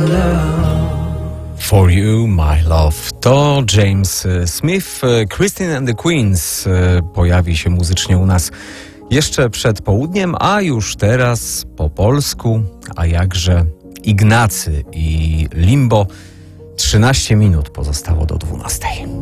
For You, My Love. To James Smith. Christine and the Queens pojawi się muzycznie u nas jeszcze przed południem, a już teraz po polsku, a jakże Ignacy i Limbo. 13 minut pozostało do 12.